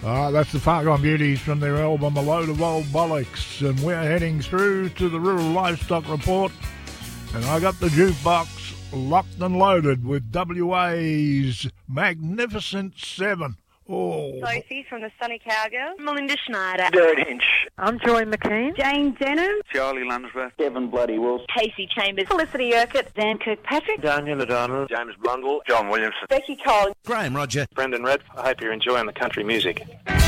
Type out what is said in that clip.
That's the Fargon Beauties from their album A Load of Old Bollocks, and we're heading through to the Rural Livestock Report, and I got the jukebox locked and loaded with WA's Magnificent Seven. Oh. Sophie from the Sunny Cowgirl. Melinda Schneider. Dirt Inch. I'm Joy McKean. Jane Denham. Charlie Lunsworth. Kevin Bloody Wilson. Casey Chambers. Felicity Urquhart. Dan Kirkpatrick. Daniel O'Donnell. James Blundell. John Williamson. Becky Collins. Graham Roger. Brendan Red. I hope you're enjoying the country music.